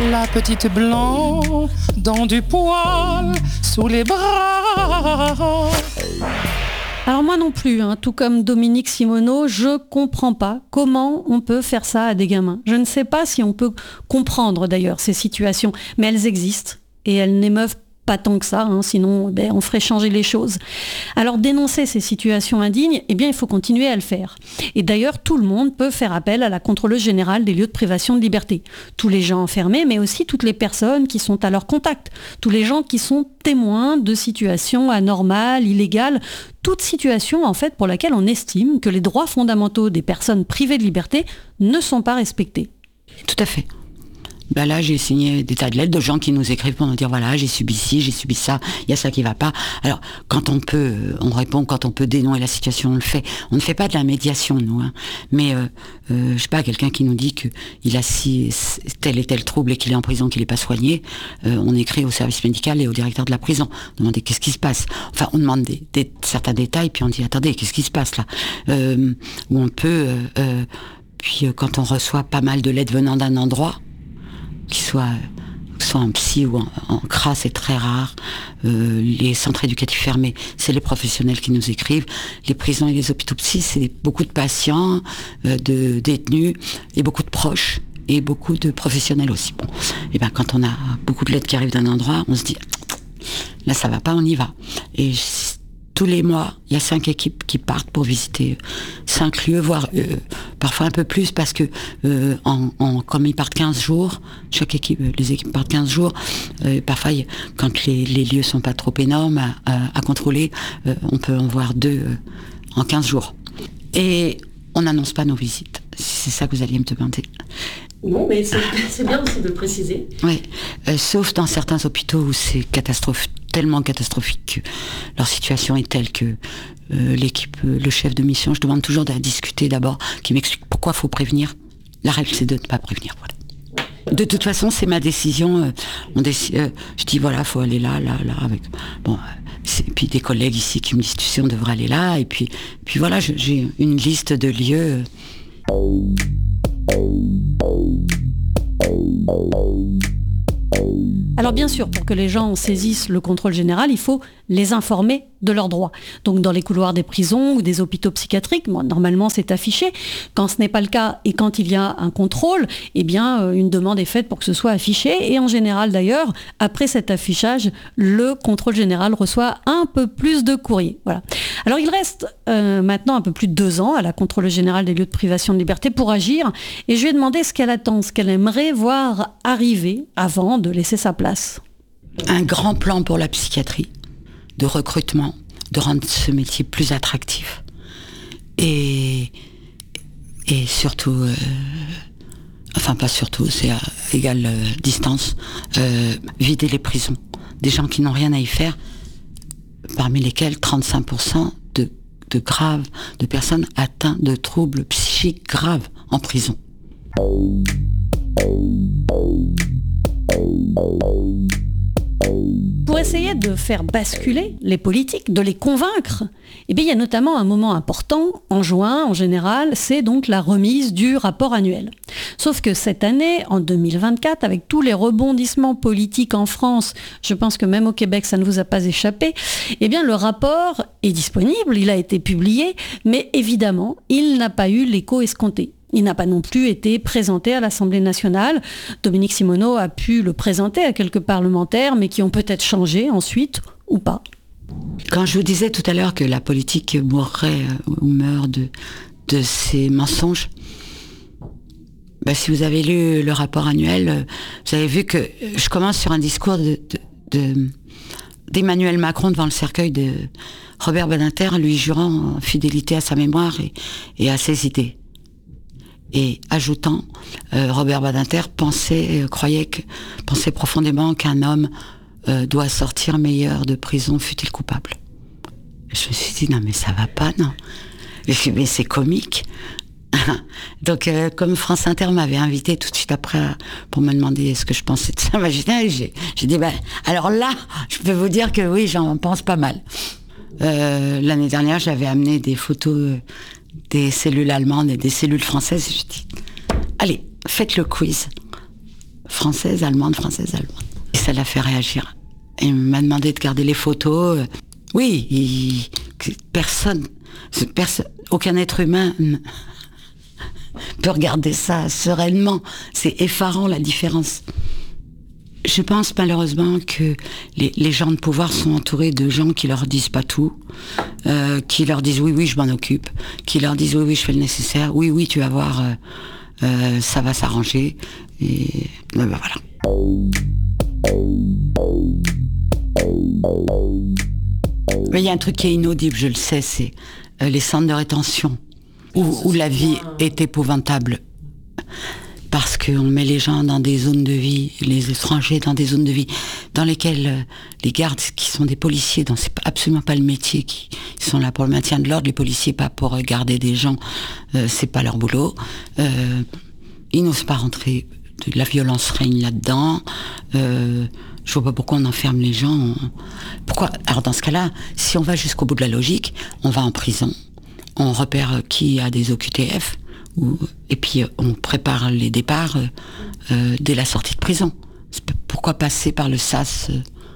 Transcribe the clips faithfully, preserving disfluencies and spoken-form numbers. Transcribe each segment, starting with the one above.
La petite blanc dans du poil sous les bras. Alors moi non plus, hein, tout comme Dominique Simoneau, je comprends pas comment on peut faire ça à des gamins. Je ne sais pas si on peut comprendre d'ailleurs ces situations, mais elles existent et elles n'émeuvent pas tant que ça, hein, sinon ben, on ferait changer les choses. Alors dénoncer ces situations indignes, eh bien il faut continuer à le faire. Et d'ailleurs tout le monde peut faire appel à la contrôleuse générale des lieux de privation de liberté. Tous les gens enfermés, mais aussi toutes les personnes qui sont à leur contact. Tous les gens qui sont témoins de situations anormales, illégales, toute situation en fait pour laquelle on estime que les droits fondamentaux des personnes privées de liberté ne sont pas respectés. Tout à fait. Ben là, j'ai signé des tas de lettres de gens qui nous écrivent pour nous dire voilà, j'ai subi ci, j'ai subi ça, il y a ça qui va pas. Alors, quand on peut, on répond, quand on peut dénouer la situation, on le fait. On ne fait pas de la médiation, nous. Hein. Mais, euh, euh, je sais pas, quelqu'un qui nous dit qu'il a si tel et tel trouble et qu'il est en prison, qu'il n'est pas soigné, euh, on écrit au service médical et au directeur de la prison. On demande qu'est-ce qui se passe. Enfin, on demande des, des, certains détails, puis on dit attendez, qu'est-ce qui se passe là euh, Ou on peut, euh, euh, puis euh, quand on reçoit pas mal de lettres venant d'un endroit, qui soit, soit en psy ou en, en C R A, c'est très rare. Euh, les centres éducatifs fermés, c'est les professionnels qui nous écrivent. Les prisons et les hôpitaux psy, c'est beaucoup de patients, euh, de détenus et beaucoup de proches et beaucoup de professionnels aussi. Bon, et ben quand on a beaucoup de lettres qui arrivent d'un endroit, on se dit là ça va pas, on y va. Et tous les mois, il y a cinq équipes qui partent pour visiter cinq lieux, voire euh, parfois un peu plus, parce que euh, en, en, comme ils partent quinze jours, chaque équipe, les équipes partent quinze jours, euh, parfois, quand les, les lieux sont pas trop énormes à, à, à contrôler, euh, on peut en voir deux euh, en quinze jours. Et on n'annonce pas nos visites. C'est ça que vous alliez me demander. Non, mais c'est, c'est bien aussi de le préciser. Oui, euh, sauf dans certains hôpitaux où c'est catastrophique, tellement catastrophique que leur situation est telle que euh, l'équipe, euh, le chef de mission, je demande toujours de discuter d'abord, qui m'explique pourquoi il faut prévenir. La règle, c'est de ne pas prévenir. Voilà. De toute façon, c'est ma décision. Euh, on décide, euh, je dis voilà, faut aller là, là, là. Avec bon, euh, c'est, puis des collègues ici qui me disent tu sais, on devrait aller là. Et puis, puis voilà, je, j'ai une liste de lieux. Euh, Alors bien sûr, pour que les gens saisissent le contrôle général, il faut les informer de leurs droits. Donc dans les couloirs des prisons ou des hôpitaux psychiatriques, bon, normalement c'est affiché. Quand ce n'est pas le cas et quand il y a un contrôle, eh bien euh, une demande est faite pour que ce soit affiché. Et en général d'ailleurs, après cet affichage, le contrôle général reçoit un peu plus de courrier. Voilà. Alors il reste euh, maintenant un peu plus de deux ans à la contrôle générale des lieux de privation de liberté pour agir. Et je lui ai demandé ce qu'elle attend, ce qu'elle aimerait voir arriver avant de laisser sa place. Un grand plan pour la psychiatrie, de recrutement, de rendre ce métier plus attractif. Et, et surtout, euh, enfin pas surtout, c'est à égale euh, distance, euh, vider les prisons. Des gens qui n'ont rien à y faire, parmi lesquels trente-cinq pour cent de, de graves, de personnes atteintes de troubles psychiques graves en prison. Pour essayer de faire basculer les politiques, de les convaincre, eh bien, il y a notamment un moment important, en juin en général, c'est donc la remise du rapport annuel. Sauf que cette année, en deux mille vingt-quatre, avec tous les rebondissements politiques en France, je pense que même au Québec, ça ne vous a pas échappé, eh bien, le rapport est disponible, il a été publié, mais évidemment, il n'a pas eu l'écho escompté. Il n'a pas non plus été présenté à l'Assemblée nationale. Dominique Simoneau a pu le présenter à quelques parlementaires, mais qui ont peut-être changé ensuite, ou pas. Quand je vous disais tout à l'heure que la politique mourrait ou meurt de, de ces mensonges, bah, si vous avez lu le rapport annuel, vous avez vu que je commence sur un discours de, de, de, d'Emmanuel Macron devant le cercueil de Robert Badinter, lui jurant fidélité à sa mémoire et, et à ses idées. Et ajoutant, euh, Robert Badinter pensait, euh, croyait que, pensait profondément qu'un homme euh, doit sortir meilleur de prison, fût-il coupable. Je me suis dit, non mais ça va pas, non. Je me suis dit, mais c'est comique. Donc, euh, comme France Inter m'avait invité tout de suite après pour me demander ce que je pensais de ça, bah, j'ai, j'ai, j'ai dit, bah, alors là, je peux vous dire que oui, j'en pense pas mal. Euh, l'année dernière, j'avais amené des photos euh, des cellules allemandes et des cellules françaises. Et je dis, allez, faites le quiz. Française, allemande, française, allemande. Et ça l'a fait réagir. Il m'a demandé de garder les photos. Oui, il, personne, personne, aucun être humain peut regarder ça sereinement. C'est effarant la différence. Je pense malheureusement que les, les gens de pouvoir sont entourés de gens qui leur disent pas tout, euh, qui leur disent oui, oui, je m'en occupe, qui leur disent oui, oui, je fais le nécessaire, oui, oui, tu vas voir, euh, euh, ça va s'arranger. Et ben, ben voilà. Mais il y a un truc qui est inaudible, je le sais, c'est euh, les centres de rétention où, où la vie est épouvantable. Parce qu'on met les gens dans des zones de vie, les étrangers dans des zones de vie, dans lesquelles euh, les gardes qui sont des policiers, dont c'est absolument pas le métier, qui sont là pour le maintien de l'ordre, les policiers pas pour garder des gens, euh, c'est pas leur boulot. Euh, ils n'osent pas rentrer, la violence règne là-dedans. Euh, je vois pas pourquoi on enferme les gens. Pourquoi ? Alors dans ce cas-là, si on va jusqu'au bout de la logique, on va en prison, on repère qui a des O Q T F. Et puis on prépare les départs euh, dès la sortie de prison. Pourquoi passer par le S A S ?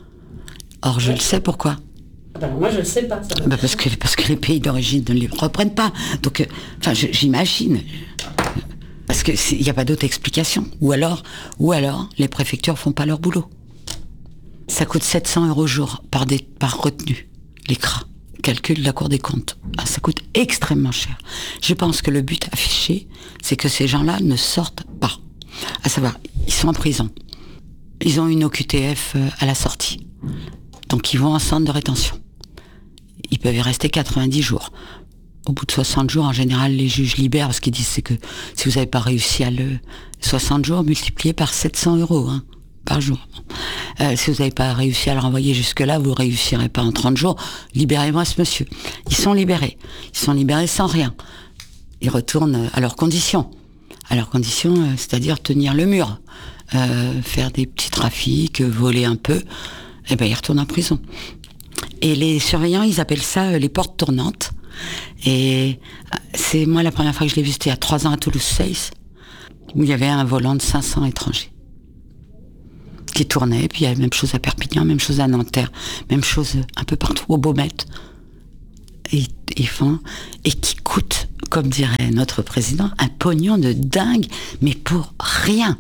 Or je le sais pourquoi. Ben, moi je le sais pas. Ça bah parce que parce que les pays d'origine ne les reprennent pas. Donc, euh, enfin, je, j'imagine. Parce que il n'y a pas d'autre explication. Ou alors, ou alors, les préfectures font pas leur boulot. Ça coûte sept cents euros jour par des par retenue, les C R A. Calcul de la Cour des comptes. Ah, ça coûte extrêmement cher. Je pense que le but affiché, c'est que ces gens-là ne sortent pas. À savoir, ils sont en prison. Ils ont une O Q T F à la sortie. Donc ils vont en centre de rétention. Ils peuvent y rester quatre-vingt-dix jours. Au bout de soixante jours, en général, les juges libèrent, parce qu'ils disent c'est que si vous n'avez pas réussi à le... soixante jours multiplié par sept cents euros, hein, par jour. Euh, si vous n'avez pas réussi à le renvoyer jusque-là, vous ne réussirez pas en trente jours. Libérez-moi ce monsieur. Ils sont libérés. Ils sont libérés sans rien. Ils retournent à leurs conditions. À leurs conditions, euh, c'est-à-dire tenir le mur, euh, faire des petits trafics, voler un peu. Et ben ils retournent en prison. Et les surveillants, ils appellent ça euh, les portes tournantes. Et c'est moi la première fois que je l'ai vu, c'était il y a trois ans à Toulouse-Seyss, où il y avait un volant de cinq cents étrangers qui tournait, puis il y a la même chose à Perpignan, même chose à Nanterre, même chose un peu partout, au Baumette, et, et, font, et qui coûte, comme dirait notre président, un pognon de dingue, mais pour rien.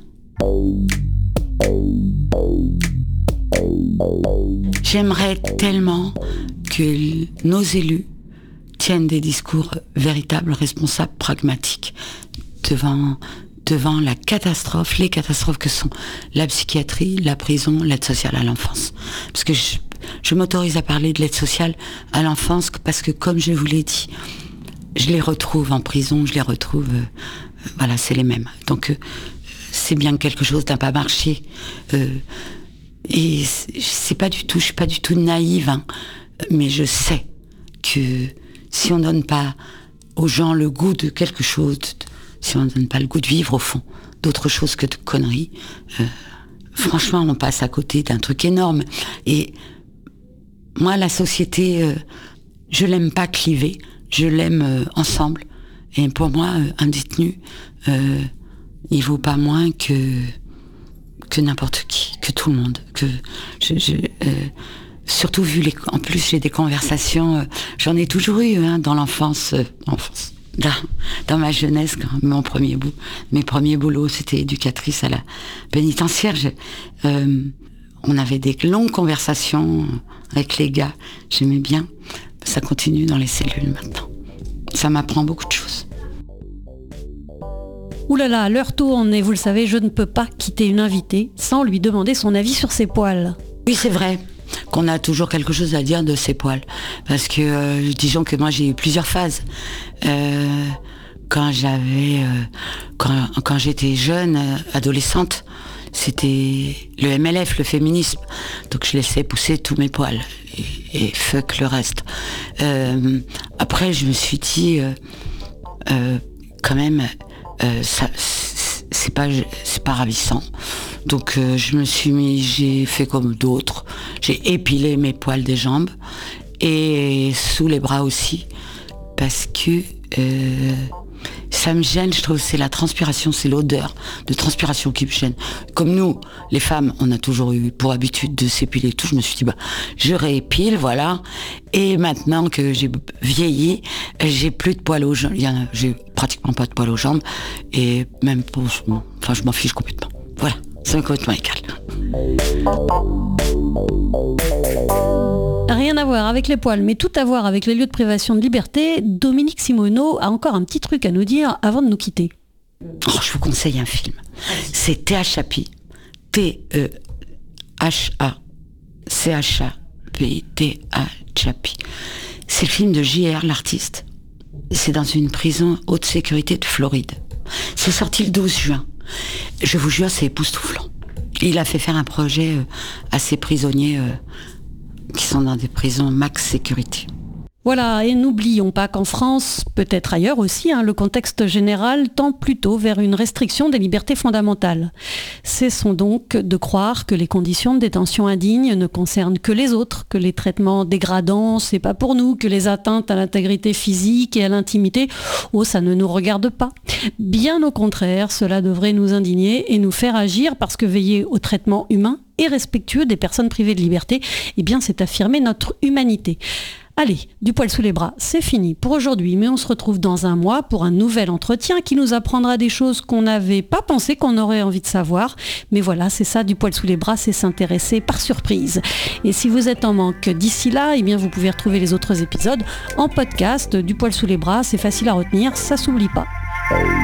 J'aimerais tellement que nos élus tiennent des discours véritables, responsables, pragmatiques, devant... devant la catastrophe, les catastrophes que sont la psychiatrie, la prison, l'aide sociale à l'enfance. Parce que je, je m'autorise à parler de l'aide sociale à l'enfance parce que, comme je vous l'ai dit, je les retrouve en prison, je les retrouve, euh, voilà, c'est les mêmes. Donc, euh, c'est bien que quelque chose n'a pas marché. Euh, et c'est pas du tout, je suis pas du tout naïve, hein, mais je sais que si on donne pas aux gens le goût de quelque chose, de, si on ne donne pas le goût de vivre au fond, d'autre chose que de conneries, euh, franchement, on passe à côté d'un truc énorme. Et moi, la société, euh, je l'aime pas clivée, je l'aime euh, ensemble. Et pour moi, euh, un détenu, euh, il vaut pas moins que que n'importe qui, que tout le monde. Que je, je, euh, surtout vu les, en plus j'ai des conversations, euh, j'en ai toujours eu hein, dans l'enfance, euh, enfance. Dans, dans ma jeunesse, quand mon premier bout, mes premiers boulots, c'était éducatrice à la pénitentiaire. Je, euh, on avait des longues conversations avec les gars. J'aimais bien. Ça continue dans les cellules maintenant. Ça m'apprend beaucoup de choses. Ouh là là, l'heure tourne et vous le savez, je ne peux pas quitter une invitée sans lui demander son avis sur ses poils. Oui, c'est vrai qu'on a toujours quelque chose à dire de ses poils. Parce que, euh, disons que moi, j'ai eu plusieurs phases. Euh, quand j'avais... Euh, quand, quand j'étais jeune, euh, adolescente, c'était le M L F, le féminisme. Donc je laissais pousser tous mes poils. Et, et fuck le reste. Euh, après, je me suis dit... Euh, euh, quand même... Euh, ça, c'est pas, c'est pas ravissant. Donc euh, je me suis mis, j'ai fait comme d'autres. J'ai épilé mes poils des jambes et sous les bras aussi, parce que euh, ça me gêne, je trouve, c'est la transpiration, c'est l'odeur de transpiration qui me gêne. Comme nous, les femmes, on a toujours eu pour habitude de s'épiler et tout, je me suis dit, bah, je réépile, voilà. Et maintenant que j'ai vieilli, j'ai plus de poils aux jambes, il y en a, j'ai pratiquement pas de poils aux jambes, et même pour, enfin, je m'en fiche complètement. Voilà, c'est complètement égal. Rien à voir avec les poils, mais tout à voir avec les lieux de privation de liberté. Dominique Simoneau a encore un petit truc à nous dire avant de nous quitter. Oh, je vous conseille un film. C'est Théa Chappi. T E H A C H A P I T A Chappi. C'est le film de J R, l'artiste. C'est dans une prison haute sécurité de Floride. C'est sorti le douze juin. Je vous jure, c'est époustouflant. Il a fait faire un projet à ces prisonniers euh, qui sont dans des prisons max sécurité. Voilà, et n'oublions pas qu'en France, peut-être ailleurs aussi, hein, le contexte général tend plutôt vers une restriction des libertés fondamentales. Cessons donc de croire que les conditions de détention indignes ne concernent que les autres, que les traitements dégradants, c'est pas pour nous, que les atteintes à l'intégrité physique et à l'intimité, oh, ça ne nous regarde pas. Bien au contraire, cela devrait nous indigner et nous faire agir parce que veiller au traitement humain et respectueux des personnes privées de liberté, eh bien, c'est affirmer notre humanité. Allez, du poil sous les bras, c'est fini pour aujourd'hui, mais on se retrouve dans un mois pour un nouvel entretien qui nous apprendra des choses qu'on n'avait pas pensé qu'on aurait envie de savoir. Mais voilà, c'est ça, du poil sous les bras, c'est s'intéresser par surprise. Et si vous êtes en manque d'ici là, eh bien vous pouvez retrouver les autres épisodes en podcast. Du poil sous les bras, c'est facile à retenir, ça s'oublie pas.